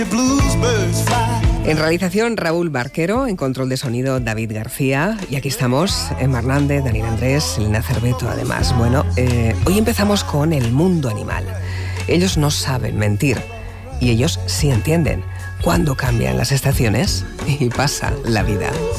En realización, Raúl Barquero. En control de sonido, David García. Y aquí estamos, Emma Hernández, Daniel Andrés, Elena Cerveto, además. Bueno, hoy empezamos con el mundo animal. Ellos no saben mentir. Y ellos sí entienden cuándo cambian las estaciones y pasa la vida.